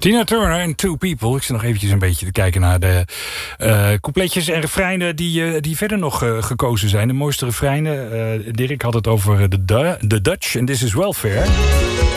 Tina Turner en Two People. Ik zit nog eventjes een beetje te kijken naar de coupletjes en refreinen die verder nog gekozen zijn. De mooiste refreinen. Dirk had het over de Dutch en This Is Welfare.